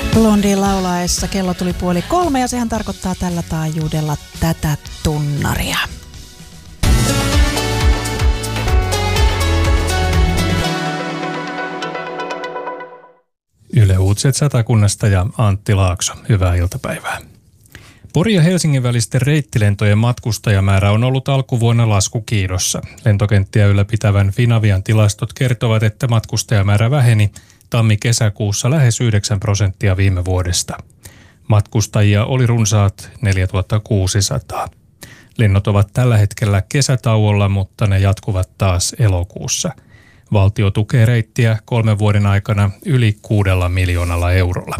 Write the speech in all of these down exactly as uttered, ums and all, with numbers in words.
Blondie laulaessa kello tuli puoli kolme ja sehän tarkoittaa tällä taajuudella tätä tunnaria. Yle Uutiset Satakunnasta ja Antti Laakso. Hyvää iltapäivää. Pori ja Helsingin välisten reittilentojen matkustajamäärä on ollut alkuvuonna laskukiidossa. Lentokenttiä ylläpitävän Finavian tilastot kertovat, että matkustajamäärä väheni tammi-kesäkuussa lähes yhdeksän prosenttia viime vuodesta. Matkustajia oli runsaat neljätuhatta kuusisataa. Lennot ovat tällä hetkellä kesätauolla, mutta ne jatkuvat taas elokuussa. Valtio tukee reittiä kolmen vuoden aikana yli kuudella miljoonalla eurolla.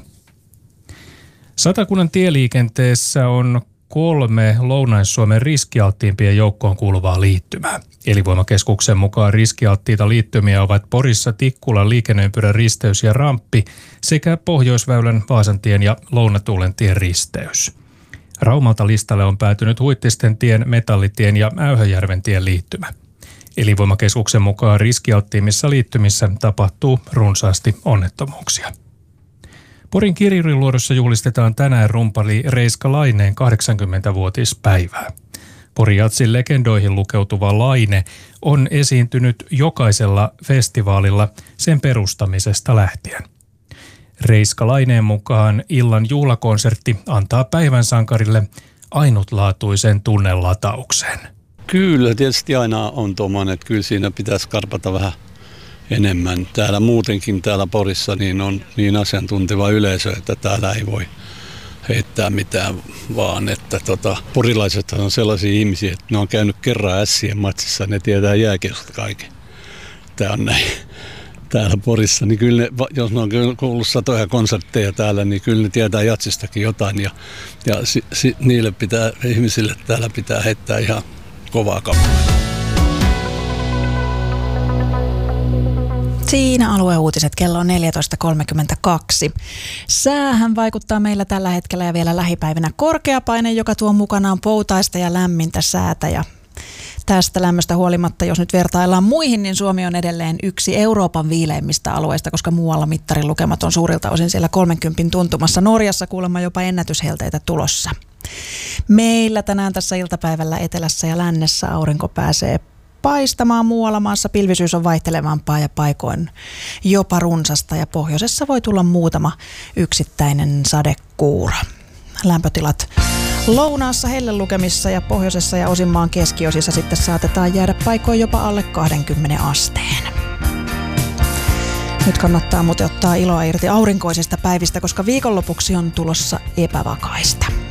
Satakunnan tieliikenteessä on kolme Lounais-Suomen riskialttiimpien joukkoon kuuluvaa liittymää. Elinvoimakeskuksen mukaan riskialttiita liittymiä ovat Porissa Tikkulan liikenneympyrän risteys ja ramppi sekä Pohjoisväylän Vaasantien ja Lounatuulentien risteys. Raumalta listalle on päätynyt Huittisten tien, Metallitien ja Äyhöjärven tien liittymä. Elinvoimakeskuksen mukaan riskialttiimmissa liittymissä tapahtuu runsaasti onnettomuuksia. Porin Kirjuriluodossa juhlistetaan tänään rumpali Reiska Laineen kahdeksankymmentävuotispäivää. Pori Jatsin legendoihin lukeutuva Laine on esiintynyt jokaisella festivaalilla sen perustamisesta lähtien. Reiska Laineen mukaan illan juhlakonsertti antaa päivän sankarille ainutlaatuisen tunnelatauksen. Kyllä, tietysti aina on tuommoinen, että kyllä siinä pitäisi karpata vähän enemmän. Täällä muutenkin täällä Porissa niin on niin asiantunteva yleisö, että täällä ei voi heittää mitään, vaan että tota, porilaiset on sellaisia ihmisiä, että ne on käynyt kerran ässien matsissa, ne tietää jääkiekosta kaiken. Tämä on näin. Täällä Porissa, niin kyllä ne, jos ne on kuullut satoja konsertteja täällä, niin kyllä ne tietää jatsistakin jotain. Ja, ja si, si, niille pitää, ihmisille täällä pitää heittää ihan kovaa kappaletta. Siinä alueuutiset, kello on neljätoista kolmekymmentäkaksi. Säähän vaikuttaa meillä tällä hetkellä ja vielä lähipäivinä korkeapaine, joka tuo mukanaan poutaista ja lämmintä säätä. Ja tästä lämmöstä huolimatta, jos nyt vertaillaan muihin, niin Suomi on edelleen yksi Euroopan viileimmistä alueista, koska muualla mittarin lukemat on suurilta osin siellä kolmenkympin tuntumassa. Norjassa kuulemma jopa ennätyshelteitä tulossa. Meillä tänään tässä iltapäivällä etelässä ja lännessä aurinko pääsee paistamaan, muualla maassa pilvisyys on vaihtelevampaa ja paikoin jopa runsasta ja pohjoisessa voi tulla muutama yksittäinen sadekuura. Lämpötilat lounaassa hellelukemissa ja pohjoisessa ja osin maan keskiosissa sitten saatetaan jäädä paikoin jopa alle kaksikymmentä asteen. Nyt kannattaa muuten ottaa iloa irti aurinkoisista päivistä, koska viikonlopuksi on tulossa epävakaista.